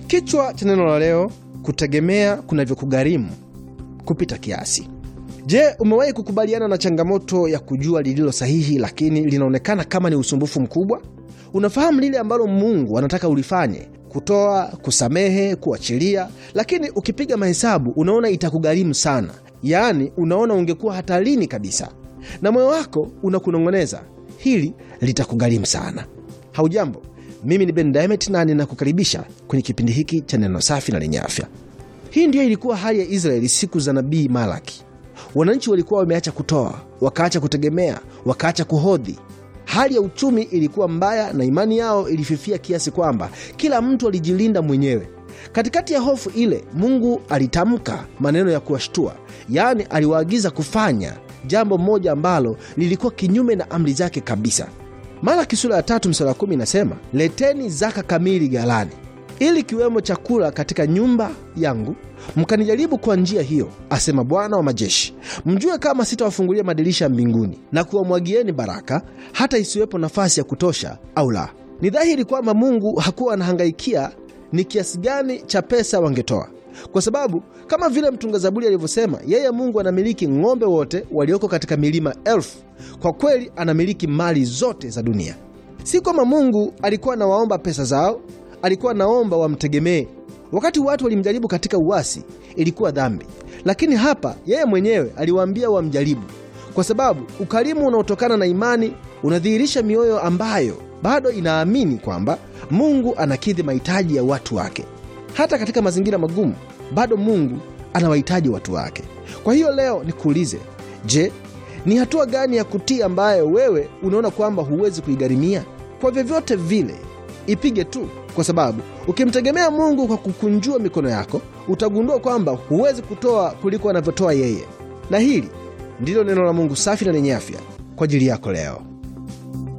Kichwa cha neno la leo: kutegemea kunavyokugharimu kupita kiasi. Je, umewahi kukubaliana na changamoto ya kujua lililo sahihi lakini linaonekana kama ni usumbufu mkubwa? Unafahamu lile ambalo Mungu anataka ulifanye: kutoa, kusamehe, kuachilia, lakini ukipiga mahesabu unaona itakugharimu sana. Yaani unaona ungekuwa hatarini kabisa. Na moyo wako unakunong'oneza, hili litakugharimu sana. Haujambo, mimi ni Ben Diamond na ninakukaribisha kwenye kipindi hiki cha neno safi na lenye afya. Hii ndiyo ilikuwa hali ya Israeli siku za nabii Malaki. Wananchi walikuwa wameacha kutoa, wakaacha kutegemea, wakaacha kuhodhi. Hali ya uchumi ilikuwa mbaya na imani yao ilififia kiasi kwamba kila mtu alijilinda mwenyewe. Katikati ya hofu ile, Mungu alitamka maneno ya kuwashtua. Yaani aliwaagiza kufanya jambo moja ambalo lilikuwa kinyume na amri zake kabisa. Malaki sura ya 3 mstari wa 10 inasema, leteni zaka kamili ghalani, ili kiwemo chakula katika nyumba yangu, mkanijaribu kwa njia hiyo, asema Bwana wa majeshi, mjue kama sitawafungulia madirisha mbinguni na kuwamwagieni baraka hata isiwepo nafasi ya kutosha au la. Ni dhahiri kwamba Mungu hakuwa anahangaikia ni kiasi gani cha pesa wangetoa, kwa sababu kama vile mtunga Zaburi alivyosema, yeye Mungu anamiliki ng'ombe wote walioko katika milima 1000. Kwa kweli anamiliki mali zote za dunia. Si kama Mungu alikuwa anawaomba pesa zao, alikuwa anaomba wamtegemee. Wakati watu walimjaribu katika uasi, ilikuwa dhambi, lakini hapa yeye mwenyewe aliwaambia wamjaribu, kwa sababu ukarimu unaotokana na imani unadhihirisha mioyo ambayo bado inaamini kwamba Mungu anakidhi mahitaji ya watu wake. Hata katika mazingira magumu, bado Mungu anawahitaji watu wake. Kwa hiyo leo nikuulize, je, ni hatua gani ya kutii ambayo wewe unaona kwamba huwezi kuigharimia? Kwa vyovyote vile, ipige tu, kwa sababu ukimtegemea Mungu kwa kukunjua mikono yako, utagundua kwamba huwezi kutoa kuliko anavyotoa yeye. Na hili ndilo neno la Mungu safi na lenye afya kwa ajili yako leo.